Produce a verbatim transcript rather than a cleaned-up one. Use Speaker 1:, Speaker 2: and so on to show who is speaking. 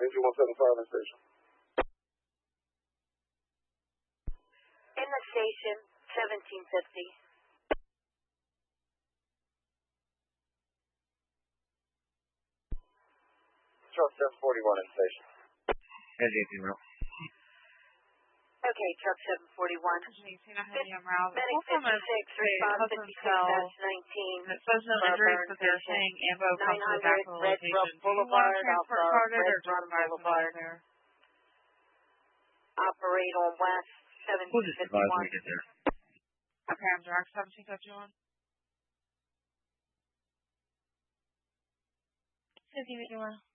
Speaker 1: Engine one seven five in station.
Speaker 2: In the station, seventeen fifty.
Speaker 1: Truck seven forty-one in station.
Speaker 3: Engine eighteen route.
Speaker 2: Okay, truck seven forty-one.
Speaker 4: eighteen, I had you on route. The
Speaker 2: Medic
Speaker 4: whole time
Speaker 2: fifty-six, response fifty-six nineteen.
Speaker 4: it says no injuries, but they're saying ambo comes to the back of the
Speaker 2: Red
Speaker 4: location.
Speaker 2: Brook
Speaker 4: Do you want
Speaker 2: Boulevard,
Speaker 4: to transport
Speaker 2: Alpha,
Speaker 4: carded or
Speaker 2: Red
Speaker 4: just
Speaker 2: Brook
Speaker 4: advise them
Speaker 2: Boulevard.
Speaker 4: there?
Speaker 2: Operate on West
Speaker 3: We'll just advise when
Speaker 2: seventeen fifty-one.
Speaker 3: we get there.
Speaker 4: Okay, I'm direct seventeen fifty-one.
Speaker 5: fifty fifty-one.